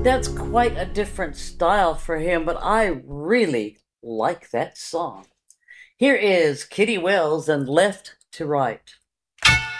That's quite a different style for him, but I really like that song. Here is Kitty Wells and Left to Right.